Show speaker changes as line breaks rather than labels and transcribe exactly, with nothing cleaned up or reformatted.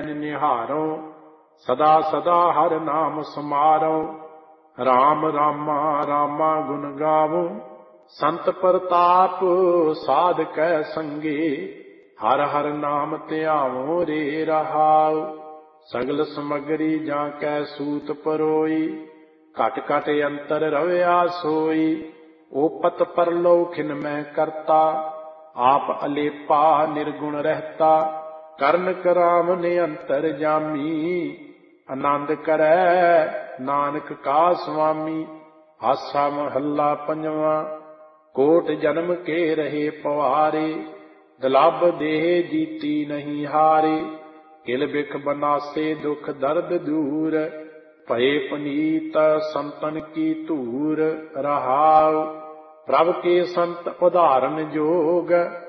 ਨਿਹਾਰੋ। ਸਦਾ ਸਦਾ ਹਰ ਨਾਮ ਸਮਾਰੋ। ਰਾਮ ਰਾਮਾ ਰਾਮਾ ਗੁਣ ਗਾਵੋ। ਸੰਤ ਪ੍ਰਤਾਪ ਸਾਧ ਕੈ ਸੰਗੇ। ਹਰ ਹਰ ਨਾਮ ਧਿਆਵੋ ਰੇ ਰਹਾਉ। ਸਗਲ ਸਮਗਰੀ ਜਾਂ ਕੈ ਸੂਤ ਪਰੋਈ। ਘਟ ਘਟ ਅੰਤਰ ਰਵਿਆ ਸੋਈ। ਓਪਤ ਪਰਲੋ ਖਿਨ ਮੈਂ ਕਰਤਾ। ਆਪ ਅਲੇਪਾ ਨਿਰਗੁਣ ਰਹਿਤਾ। ਕਰਨ ਕਰਾਮ ਨੇ ਅੰਤਰ ਜਾਮੀ। ਆਨੰਦ ਕਰੈ ਨਾਨਕ ਕਾ ਸੁਆਮੀ। ਆਸਾ ਮਹੱਲਾ ਪੰਜਵਾਂ। ਕੋਟ ਜਨਮ ਕੇ ਰਹੇ ਪਵਾਰੇ। ਦੁਲੱਭ ਦੇਹ ਜੀਤੀ ਨਹੀਂ ਹਾਰੇ। ਕਿਲ ਬਿਖ ਬਨਾਸੇ ਦੁਖ ਦਰਦ ਦੂਰ। ਭਏ ਪੁਨੀਤ ਸੰਤਨ ਕੀ ਧੂਰ ਰਹਾਉ। ਪ੍ਰਭ ਕੇ ਸੰਤ ਉਦਾਹਰਨ ਜੋਗ।